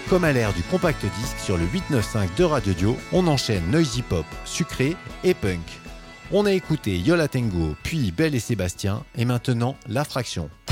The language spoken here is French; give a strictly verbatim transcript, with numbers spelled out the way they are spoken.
Comme à l'ère du compact disque sur le huit neuf cinq de Radio Dio, on enchaîne noisy pop, sucré et punk. On a écouté Yola Tango, puis Belle et Sébastien, et maintenant La Fraction.